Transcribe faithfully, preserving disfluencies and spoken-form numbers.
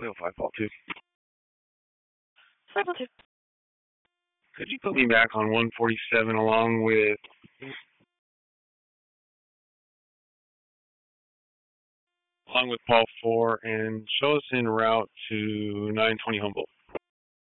Wheel five, Paul two. five oh two. Could you put me back on one forty-seven along with along with Paul four and show us en route to nine twenty Humboldt?